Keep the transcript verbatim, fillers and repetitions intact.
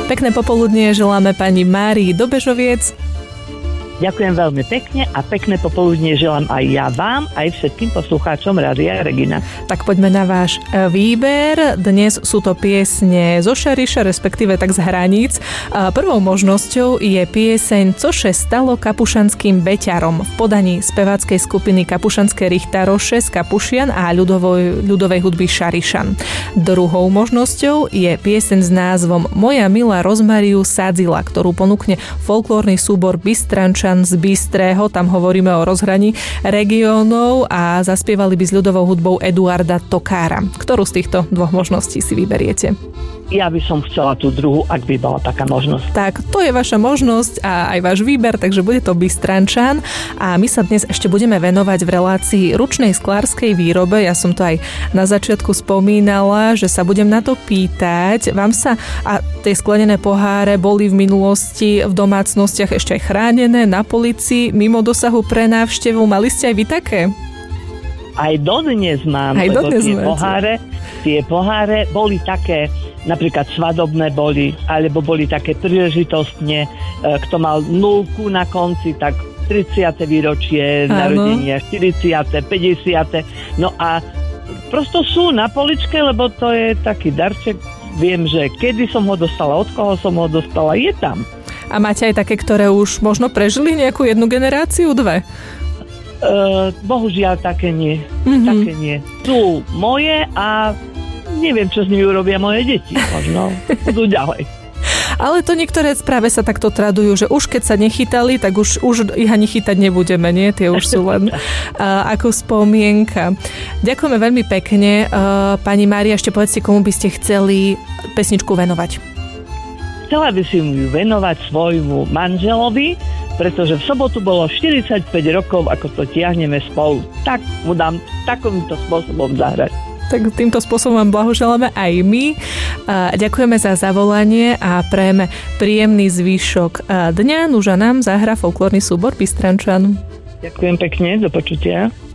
Pekné popoludnie želáme pani Márii do Bežoviec. Ďakujem veľmi pekne a pekné popoludnie želám aj ja vám, aj všetkým poslucháčom Rádia Regina. Tak poďme na váš výber. Dnes sú to piesne zo Šariša, respektíve tak z hraníc. Prvou možnosťou je pieseň Co še stalo kapušanským beťarom v podaní speváckej skupiny Kapušanské Richtaroše z Kapušian a ľudovej, ľudovej hudby Šarišan. Druhou možnosťou je pieseň s názvom Moja milá Rozmariu sadzila, ktorú ponúkne folklórny súbor Bystrančan z Bystrého, tam hovoríme o rozhraní regiónov a zaspievali by s ľudovou hudbou Eduarda Tokára. Ktorú z týchto dvoch možností si vyberiete? Ja by som chcela tú druhú, ak by bola taká možnosť. Tak, to je vaša možnosť a aj váš výber, takže bude to Bystrančan a my sa dnes ešte budeme venovať v relácii ručnej sklárskej výrobe. Ja som to aj na začiatku spomínala, že sa budem na to pýtať. Vám sa a tie sklenené poháre boli v minulosti v domácnostiach ešte aj chránené na polícii, mimo dosahu pre návštevu. Mali ste aj vy také? Aj dodnes mám, aj lebo dodnes tie poháre, tie poháre boli také, napríklad svadobné boli, alebo boli také príležitostne, kto mal nulku na konci, tak tridsiate výročie narodenia, štyridsiate, päťdesiate No a prosto sú na poličke, lebo to je taký darček. Viem, že kedy som ho dostala, od koho som ho dostala, je tam. A máte aj také, ktoré už možno prežili nejakú jednu generáciu, dve? Uh, bohužiaľ také nie. Mm-hmm. Také nie. Sú moje a neviem, čo s nimi urobia moje deti. Možno budú ďalej. Ale to niektoré práve sa takto tradujú, že už keď sa nechytali, tak už, už ich ani chytať nebudeme, nie? Tie už sú len uh, ako spomienka. Ďakujeme veľmi pekne. Uh, pani Mária, ešte povedzte, komu by ste chceli pesničku venovať? Chcela by si ju venovať svojmu manželovi, pretože v sobotu bolo štyridsaťpäť rokov, ako to tiahneme spolu. Tak mu dám takýmto spôsobom zahrať. Tak týmto spôsobom vám blahoželáme aj my. Ďakujeme za zavolanie a prejeme príjemný zvyšok dňa. Nuža nám zahra folklórny súbor Bystrančan. Ďakujem pekne, do počutia.